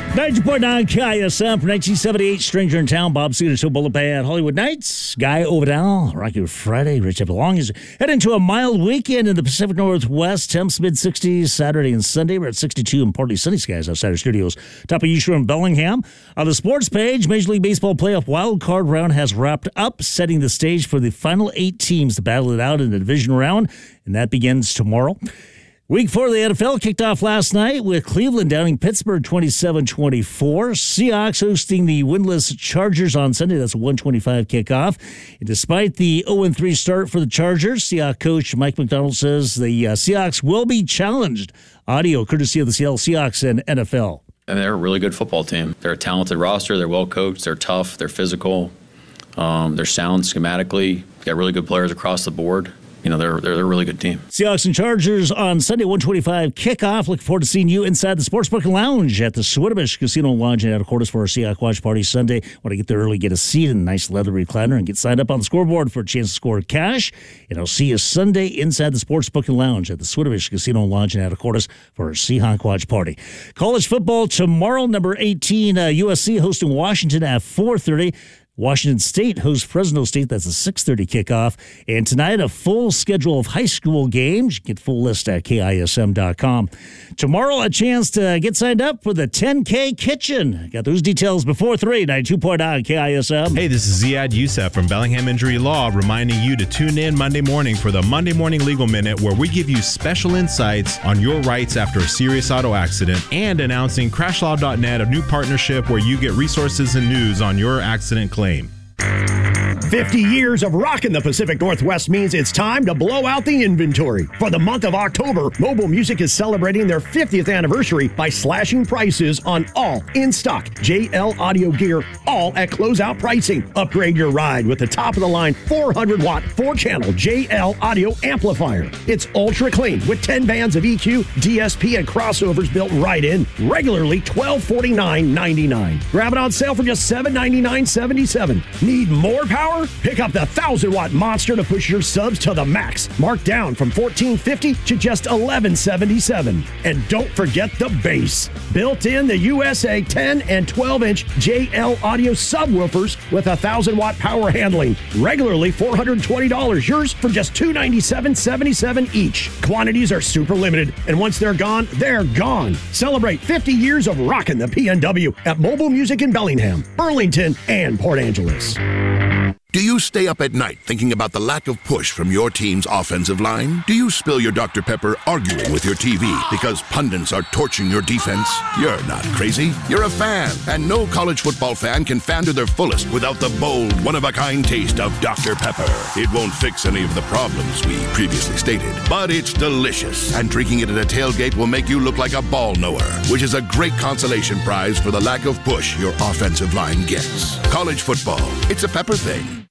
90.9 KISM from 1978, Stranger in Town, Bob Seger, Show Bullet Band, Hollywood Nights, Guy Overdale, Rocky Friday, Rich Everlong is heading to a mild weekend in the Pacific Northwest. Temps mid-60s Saturday and Sunday. We're at 62 and partly sunny skies outside our studios. Top of Eastern and Bellingham. On the sports page, Major League Baseball playoff wild card round has wrapped up, setting the stage for the final 8 teams to battle it out in the division round, and that begins tomorrow. Week 4 of the NFL kicked off last night with Cleveland downing Pittsburgh 27-24. Seahawks hosting the winless Chargers on Sunday. That's a 1:25 kickoff. And despite the 0-3 start for the Chargers, Seahawks coach Mike McDonald says the Seahawks will be challenged. Audio courtesy of the Seattle Seahawks and NFL. And they're a really good football team. They're a talented roster. They're well coached. They're tough. They're physical. They're sound schematically. Got really good players across the board. You know, they're a really good team. Seahawks and Chargers on Sunday, 1:25 kickoff. Looking forward to seeing you inside the Sportsbook and Lounge at the Swinomish Casino and Lodge in Anacortes for our Seahawks Watch Party Sunday. Want to get there early, get a seat and a nice leather recliner, and get signed up on the scoreboard for a chance to score cash. And I'll see you Sunday inside the Sportsbook and Lounge at the Swinomish Casino and Lodge in Anacortes for our Seahawks Watch Party. College football tomorrow, number 18, USC hosting Washington at 4:30. Washington State hosts Fresno State. That's a 6:30 kickoff. And tonight, a full schedule of high school games. You can get full list at KISM.com. Tomorrow, a chance to get signed up for the 10K Kitchen. Got those details before 3, 92.9 KISM. Hey, this is Ziad Youssef from Bellingham Injury Law, reminding you to tune in Monday morning for the Monday Morning Legal Minute, where we give you special insights on your rights after a serious auto accident, and announcing CrashLaw.net, a new partnership where you get resources and news on your accident claim. 50 years of rocking the Pacific Northwest means it's time to blow out the inventory. For the month of October, Mobile Music is celebrating their 50th anniversary by slashing prices on all in-stock JL audio gear, all at closeout pricing. Upgrade your ride with the top-of-the-line 400-watt 4-channel JL audio amplifier. It's ultra clean with 10 bands of EQ, DSP, and crossovers built right in. Regularly $1,249.99. Grab it on sale for just $799.77. Need more power? Pick up the 1,000-watt monster to push your subs to the max. Marked down from $1,450 to just $1,177. And don't forget the bass. Built in the USA 10 and 12-inch JL audio subwoofers with 1,000-watt power handling. Regularly $420. Yours for just $297.77 each. Quantities are super limited, and once they're gone, they're gone. Celebrate 50 years of rocking the PNW at Mobile Music in Bellingham, Burlington, and Port Angeles. Do you stay up at night thinking about the lack of push from your team's offensive line? Do you spill your Dr. Pepper arguing with your TV because pundits are torching your defense? You're not crazy. You're a fan, and no college football fan can fan to their fullest without the bold, one-of-a-kind taste of Dr. Pepper. It won't fix any of the problems we previously stated, but it's delicious, and drinking it at a tailgate will make you look like a ball knower, which is a great consolation prize for the lack of push your offensive line gets. College football, it's a Pepper thing.